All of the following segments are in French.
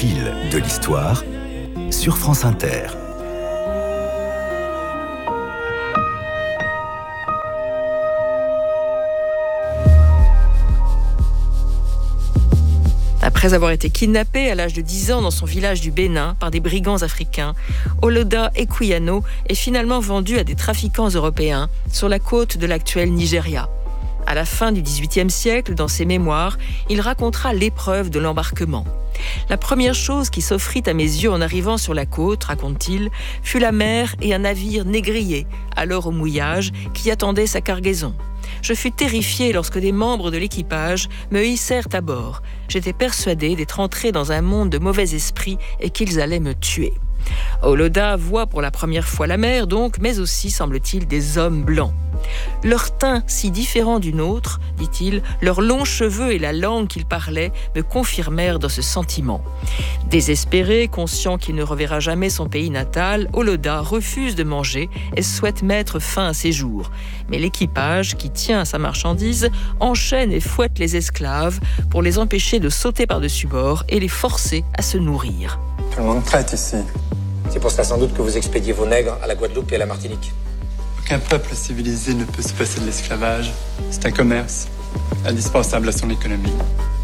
fil de l'histoire sur France Inter. Après avoir été kidnappé à l'âge de 10 ans dans son village du Bénin par des brigands africains, Oloda Equiano est finalement vendu à des trafiquants européens sur la côte de l'actuel Nigeria. À la fin du XVIIIe siècle, dans ses mémoires, il racontera l'épreuve de l'embarquement. La première chose qui s'offrit à mes yeux en arrivant sur la côte, raconte-t-il, fut la mer et un navire négrier, alors au mouillage, qui attendait sa cargaison. Je fus terrifié lorsque des membres de l'équipage me hissèrent à bord. J'étais persuadé d'être entré dans un monde de mauvais esprits et qu'ils allaient me tuer. Oloda voit pour la première fois la mer donc, mais aussi, semble-t-il, des hommes blancs. Leur teint si différent du nôtre, dit-il, leurs longs cheveux et la langue qu'ils parlaient me confirmèrent dans ce sentiment. Désespéré, conscient qu'il ne reverra jamais son pays natal, Oloda refuse de manger et souhaite mettre fin à ses jours. Mais l'équipage, qui tient à sa marchandise, enchaîne et fouette les esclaves pour les empêcher de sauter par-dessus bord et les forcer à se nourrir. Tout le monde traite ici. C'est pour cela sans doute que vous expédiez vos nègres à la Guadeloupe et à la Martinique. Aucun peuple civilisé ne peut se passer de l'esclavage. C'est un commerce indispensable à son économie.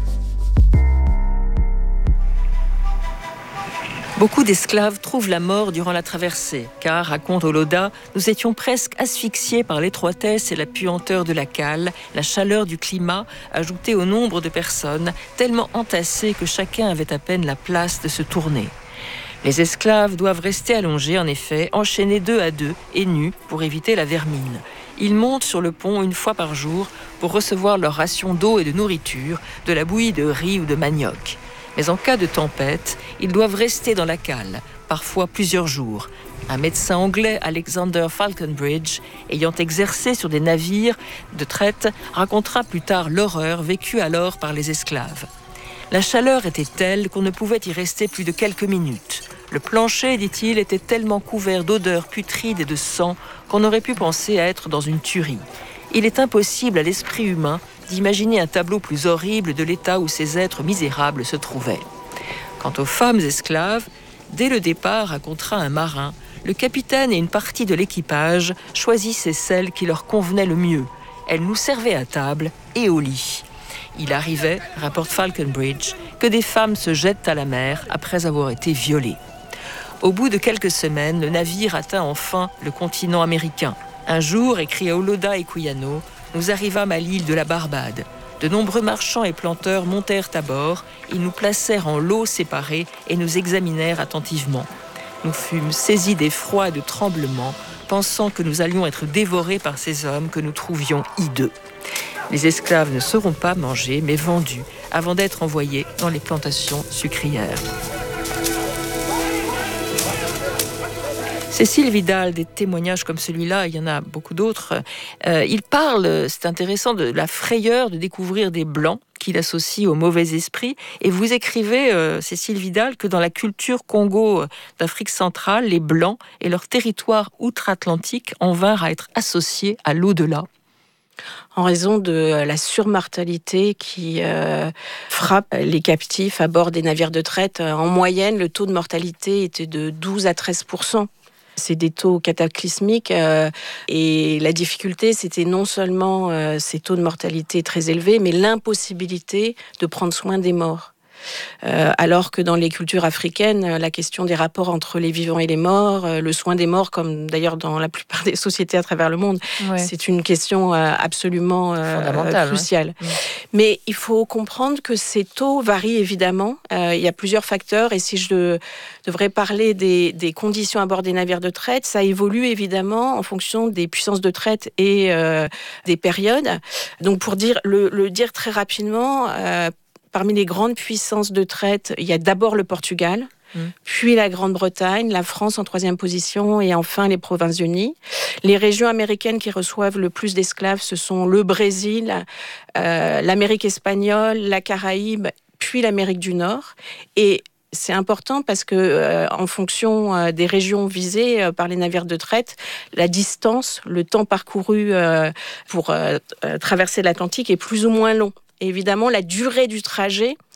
Beaucoup d'esclaves trouvent la mort durant la traversée, car, raconte Oloda, nous étions presque asphyxiés par l'étroitesse et la puanteur de la cale, la chaleur du climat, ajoutée au nombre de personnes, tellement entassées que chacun avait à peine la place de se tourner. Les esclaves doivent rester allongés, en effet, enchaînés 2 à 2 et nus pour éviter la vermine. Ils montent sur le pont 1 fois par jour pour recevoir leur ration d'eau et de nourriture, de la bouillie de riz ou de manioc. Mais en cas de tempête, ils doivent rester dans la cale, parfois plusieurs jours. Un médecin anglais, Alexander Falconbridge, ayant exercé sur des navires de traite, racontera plus tard l'horreur vécue alors par les esclaves. La chaleur était telle qu'on ne pouvait y rester plus de quelques minutes. Le plancher, dit-il, était tellement couvert d'odeurs putrides et de sang qu'on aurait pu penser être dans une tuerie. Il est impossible à l'esprit humain d'imaginer un tableau plus horrible de l'état où ces êtres misérables se trouvaient. Quant aux femmes esclaves, dès le départ, racontera un marin, le capitaine et une partie de l'équipage choisissaient celles qui leur convenaient le mieux. Elles nous servaient à table et au lit. Il arrivait, rapporte Falconbridge, que des femmes se jettent à la mer après avoir été violées. Au bout de quelques semaines, le navire atteint enfin le continent américain. Un jour, écrit Oloda Equiano, nous arrivâmes à l'île de la Barbade. De nombreux marchands et planteurs montèrent à bord, ils nous placèrent en lots séparés et nous examinèrent attentivement. Nous fûmes saisis d'effroi et de tremblement, pensant que nous allions être dévorés par ces hommes que nous trouvions hideux. Les esclaves ne seront pas mangés, mais vendus, avant d'être envoyés dans les plantations sucrières. Cécile Vidal, des témoignages comme celui-là, il y en a beaucoup d'autres. Il parle, c'est intéressant, de la frayeur de découvrir des Blancs qu'il associe au mauvais esprit. Et vous écrivez, Cécile Vidal, que dans la culture Congo d'Afrique centrale, les Blancs et leur territoire outre-Atlantique en vinrent à être associés à l'au-delà. En raison de la surmortalité qui frappe les captifs à bord des navires de traite. En moyenne, le taux de mortalité était de 12 à 13%. C'est des taux cataclysmiques et la difficulté, c'était non seulement ces taux de mortalité très élevés, mais l'impossibilité de prendre soin des morts. Alors que dans les cultures africaines, la question des rapports entre les vivants et les morts, le soin des morts, comme d'ailleurs dans la plupart des sociétés à travers le monde, c'est une question absolument cruciale. Ouais. Mais il faut comprendre que ces taux varient évidemment. Il y a plusieurs facteurs et si je devrais parler des conditions à bord des navires de traite, ça évolue évidemment en fonction des puissances de traite et des périodes. Donc pour le dire très rapidement, parmi les grandes puissances de traite, il y a d'abord le Portugal, puis la Grande-Bretagne, la France en 3e position et enfin les Provinces-Unies. Les régions américaines qui reçoivent le plus d'esclaves, ce sont le Brésil, l'Amérique espagnole, la Caraïbe, puis l'Amérique du Nord. Et c'est important parce que, en fonction des régions visées par les navires de traite, la distance, le temps parcouru pour traverser l'Atlantique est plus ou moins long. Et évidemment, la durée du trajet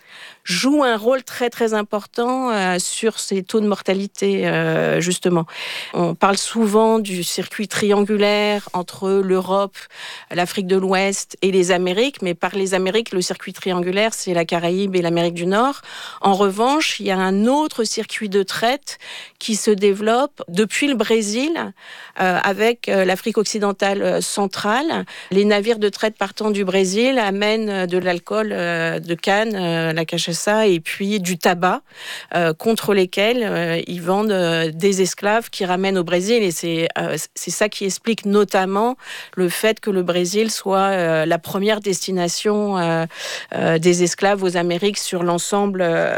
joue un rôle très très important sur ces taux de mortalité, justement. On parle souvent du circuit triangulaire entre l'Europe, l'Afrique de l'Ouest et les Amériques, mais par les Amériques, le circuit triangulaire, c'est la Caraïbe et l'Amérique du Nord. En revanche, il y a un autre circuit de traite qui se développe depuis le Brésil avec l'Afrique occidentale centrale. Les navires de traite partant du Brésil amènent de l'alcool de canne, la cachaça, et puis du tabac contre lesquels ils vendent des esclaves qui ramènent au Brésil. Et c'est ça qui explique notamment le fait que le Brésil soit la première destination des esclaves aux Amériques sur l'ensemble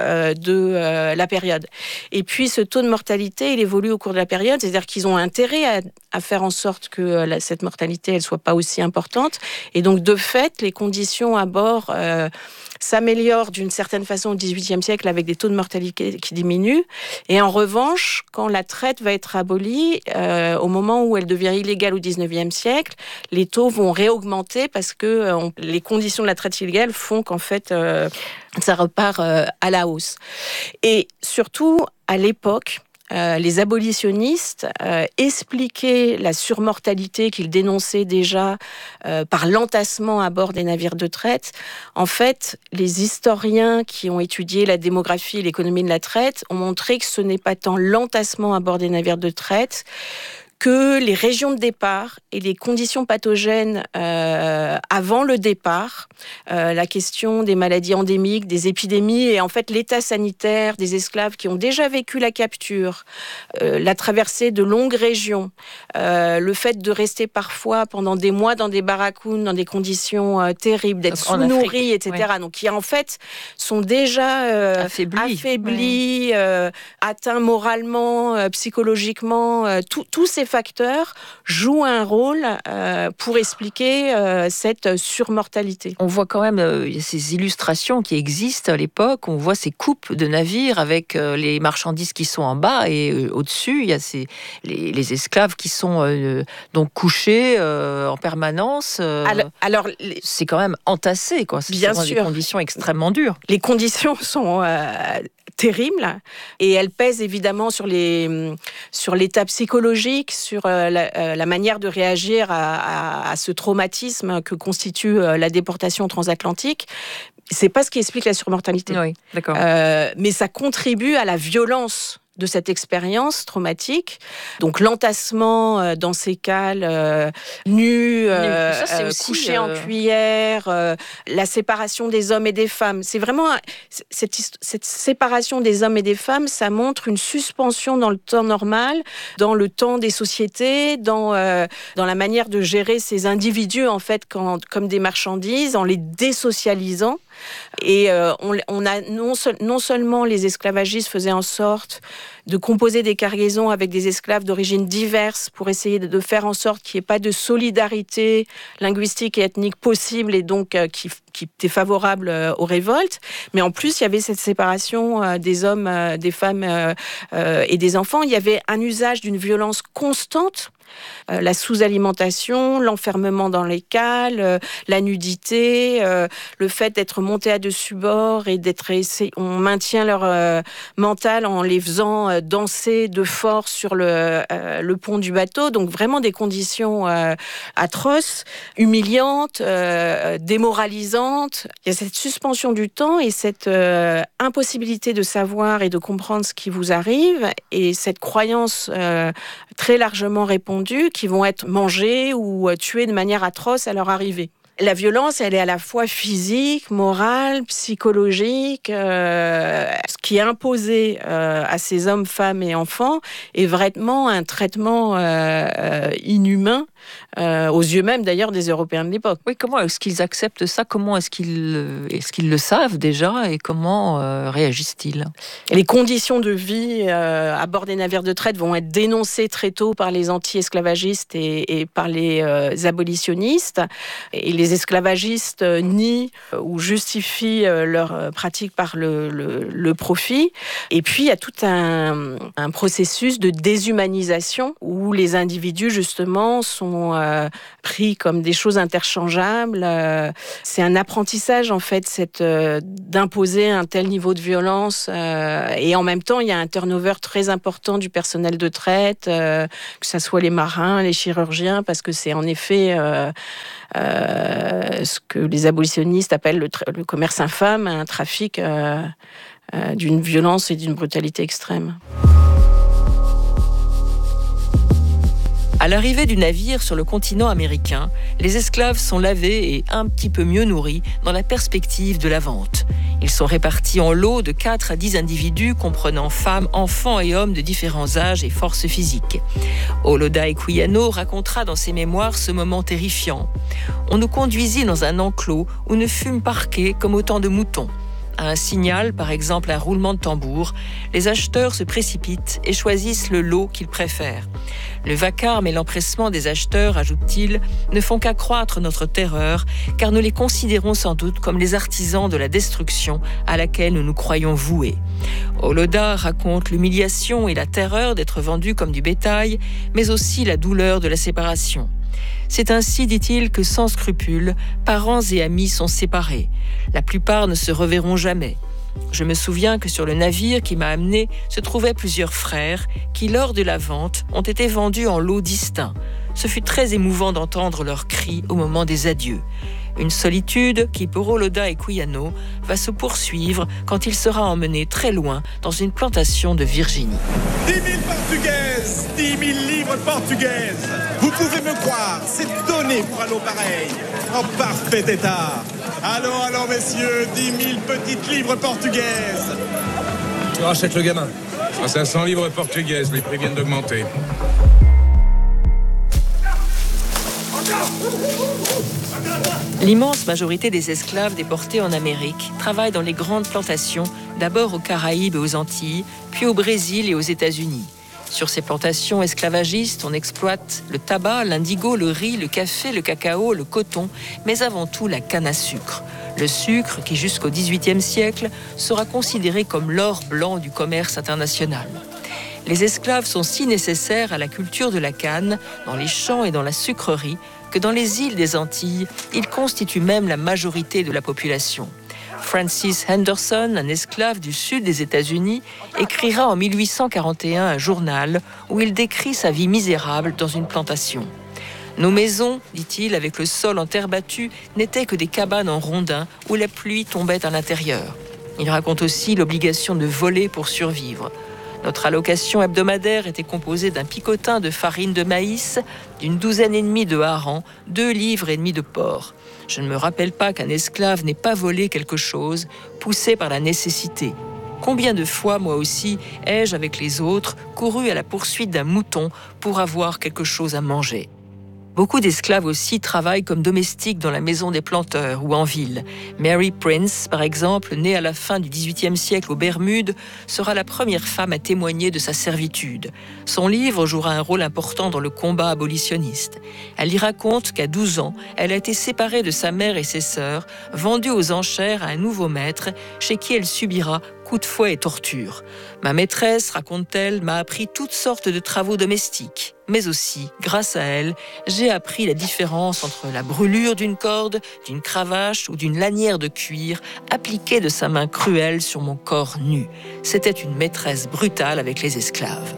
de la période. Et puis ce taux de mortalité, il évolue au cours de la période, c'est-à-dire qu'ils ont intérêt à faire en sorte que cette mortalité elle soit pas aussi importante. Et donc de fait, les conditions à bord s'améliorent d'une certaine façon au XVIIIe siècle avec des taux de mortalité qui diminuent. Et en revanche, quand la traite va être abolie, au moment où elle devient illégale au XIXe siècle, les taux vont réaugmenter parce que les conditions de la traite illégale font qu'en fait, ça repart à la hausse. Et surtout, à l'époque, les abolitionnistes expliquaient la surmortalité qu'ils dénonçaient déjà par l'entassement à bord des navires de traite. En fait, les historiens qui ont étudié la démographie et l'économie de la traite ont montré que ce n'est pas tant l'entassement à bord des navires de traite que les régions de départ et les conditions pathogènes avant le départ, la question des maladies endémiques, des épidémies et en fait l'état sanitaire des esclaves qui ont déjà vécu la capture, la traversée de longues régions, le fait de rester parfois pendant des mois dans des barracounes, dans des conditions terribles, d'être sous-nourris, etc. Oui. Donc qui en fait sont déjà affaiblis, atteints moralement, psychologiquement, tous ces facteurs jouent un rôle pour expliquer cette surmortalité. On voit quand même ces illustrations qui existent à l'époque. On voit ces coupes de navires avec les marchandises qui sont en bas et au-dessus, il y a les esclaves qui sont donc couchés en permanence. Alors, c'est quand même entassé, quoi. C'est bien sûr des conditions extrêmement dures. Les conditions sont terribles et elles pèsent évidemment sur l'état psychologique, sur la manière de réagir à ce traumatisme que constitue la déportation transatlantique. C'est pas ce qui explique la surmortalité. Oui, d'accord. Mais ça contribue à la violence de cette expérience traumatique. Donc l'entassement dans ces cales nus, couchés en cuillère, la séparation des hommes et des femmes. C'est vraiment cette séparation des hommes et des femmes, ça montre une suspension dans le temps normal, dans le temps des sociétés, dans la manière de gérer ces individus en fait comme des marchandises, en les désocialisant. Et on a non seulement les esclavagistes faisaient en sorte de composer des cargaisons avec des esclaves d'origine diverses pour essayer de faire en sorte qu'il n'y ait pas de solidarité linguistique et ethnique possible et donc qui était favorable aux révoltes. Mais en plus, il y avait cette séparation des hommes, des femmes et des enfants. Il y avait un usage d'une violence constante. La sous-alimentation, l'enfermement dans les cales, la nudité, le fait d'être monté à dessus bord et on maintient leur mental en les faisant danser de force sur le pont du bateau. Donc vraiment des conditions atroces, humiliantes, démoralisantes. Il y a cette suspension du temps et cette impossibilité de savoir et de comprendre ce qui vous arrive et cette croyance très largement répandue qui vont être mangés ou tués de manière atroce à leur arrivée. La violence, elle est à la fois physique, morale, psychologique. Ce qui est imposé à ces hommes, femmes et enfants est vraiment un traitement inhumain, aux yeux même d'ailleurs des Européens de l'époque. Oui, comment est-ce qu'ils acceptent ça ? Comment est-ce qu'ils le savent déjà et comment réagissent-ils ? Les conditions de vie à bord des navires de traite vont être dénoncées très tôt par les anti-esclavagistes et par les abolitionnistes. Et les esclavagistes nient ou justifient leur pratique par le profit. Et puis, il y a tout un processus de déshumanisation où les individus, justement, sont sont pris comme des choses interchangeables. C'est un apprentissage, en fait, d'imposer un tel niveau de violence. Et en même temps, il y a un turnover très important du personnel de traite, que ce soit les marins, les chirurgiens, parce que c'est en effet ce que les abolitionnistes appellent le commerce infâme, un trafic d'une violence et d'une brutalité extrême. À l'arrivée du navire sur le continent américain, les esclaves sont lavés et un petit peu mieux nourris dans la perspective de la vente. Ils sont répartis en lots de 4 à 10 individus comprenant femmes, enfants et hommes de différents âges et forces physiques. Oloda Equiano racontera dans ses mémoires ce moment terrifiant. On nous conduisit dans un enclos où nous fûmes parqués comme autant de moutons. À un signal, par exemple un roulement de tambour, les acheteurs se précipitent et choisissent le lot qu'ils préfèrent. Le vacarme et l'empressement des acheteurs, ajoute-t-il, ne font qu'accroître notre terreur, car nous les considérons sans doute comme les artisans de la destruction à laquelle nous nous croyons voués. Oloda raconte l'humiliation et la terreur d'être vendus comme du bétail, mais aussi la douleur de la séparation. C'est ainsi, dit-il, que sans scrupule, parents et amis sont séparés. La plupart ne se reverront jamais. Je me souviens que sur le navire qui m'a amené se trouvaient plusieurs frères qui, lors de la vente, ont été vendus en lots distincts. Ce fut très émouvant d'entendre leurs cris au moment des adieux. Une solitude qui, pour Oloda Equiano, va se poursuivre quand il sera emmené très loin dans une plantation de Virginie. 10 000 portugaises, 10 000 livres portugaises. Vous pouvez me croire, c'est donné pour un lot pareil. En parfait état. Allons, messieurs, 10 000 petites livres portugaises. Tu rachètes le gamin. À 500 livres portugaises, les prix viennent d'augmenter. L'immense majorité des esclaves déportés en Amérique travaillent dans les grandes plantations, d'abord aux Caraïbes et aux Antilles, puis au Brésil et aux États-Unis. Sur ces plantations esclavagistes, on exploite le tabac, l'indigo, le riz, le café, le cacao, le coton, mais avant tout la canne à sucre. Le sucre qui, jusqu'au XVIIIe siècle, sera considéré comme l'or blanc du commerce international. Les esclaves sont si nécessaires à la culture de la canne, dans les champs et dans la sucrerie, que dans les îles des Antilles, ils constituent même la majorité de la population. Francis Henderson, un esclave du sud des États-Unis, écrira en 1841 un journal où il décrit sa vie misérable dans une plantation. Nos maisons, dit-il, avec le sol en terre battue, n'étaient que des cabanes en rondins où la pluie tombait à l'intérieur. Il raconte aussi l'obligation de voler pour survivre. Notre allocation hebdomadaire était composée d'un picotin de farine de maïs, d'une 12,5 de harengs, 2,5 livres de porc. Je ne me rappelle pas qu'un esclave n'ait pas volé quelque chose, poussé par la nécessité. Combien de fois, moi aussi, ai-je, avec les autres, couru à la poursuite d'un mouton pour avoir quelque chose à manger ? Beaucoup d'esclaves aussi travaillent comme domestiques dans la maison des planteurs ou en ville. Mary Prince, par exemple, née à la fin du XVIIIe siècle aux Bermudes, sera la première femme à témoigner de sa servitude. Son livre jouera un rôle important dans le combat abolitionniste. Elle y raconte qu'à 12 ans, elle a été séparée de sa mère et ses sœurs, vendue aux enchères à un nouveau maître, chez qui elle subira coups de fouet et tortures. Ma maîtresse, raconte-t-elle, m'a appris toutes sortes de travaux domestiques. Mais aussi, grâce à elle, j'ai appris la différence entre la brûlure d'une corde, d'une cravache ou d'une lanière de cuir appliquée de sa main cruelle sur mon corps nu. C'était une maîtresse brutale avec les esclaves.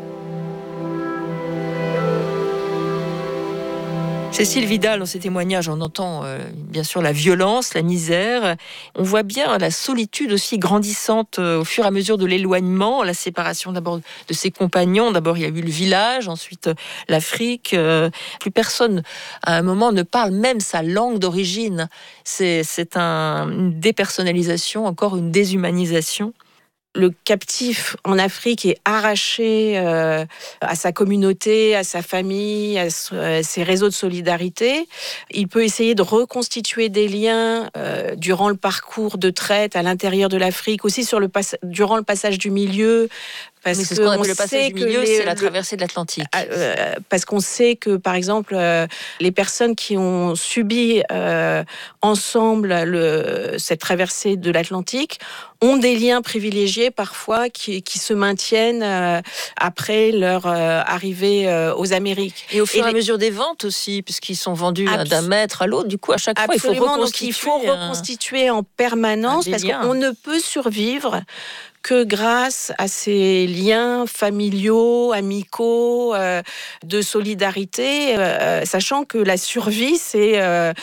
Cécile Vidal, dans ses témoignages, on entend bien sûr la violence, la misère. On voit bien la solitude aussi grandissante au fur et à mesure de l'éloignement, la séparation d'abord de ses compagnons. D'abord, il y a eu le village, ensuite l'Afrique. Plus personne, à un moment, ne parle même sa langue d'origine. C'est une dépersonnalisation, encore une déshumanisation. Le captif en Afrique est arraché à sa communauté, à sa famille, à ses réseaux de solidarité. Il peut essayer de reconstituer des liens durant le parcours de traite à l'intérieur de l'Afrique, aussi durant le passage du milieu, Parce Mais c'est ce qu'on appelle le sait passage du que milieu, c'est la traversée de l'Atlantique. Parce qu'on sait que, par exemple, les personnes qui ont subi ensemble cette traversée de l'Atlantique ont des liens privilégiés parfois qui se maintiennent après leur arrivée aux Amériques. Et au fur et à mesure des ventes aussi, puisqu'ils sont vendus d'un mètre à l'autre, du coup, à chaque fois, il faut reconstituer en permanence, parce qu'on ne peut survivre que grâce à ces liens familiaux, amicaux, de solidarité, sachant que la survie, c'est